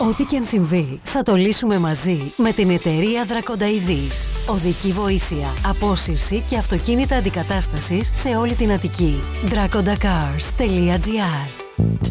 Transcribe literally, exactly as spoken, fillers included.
Ό,τι και αν συμβεί, θα το λύσουμε μαζί με την εταιρεία Δρακονταειδής. Οδική βοήθεια, απόσυρση και αυτοκίνητα αντικατάστασης σε όλη την Αττική. drakonda cars τελεία gr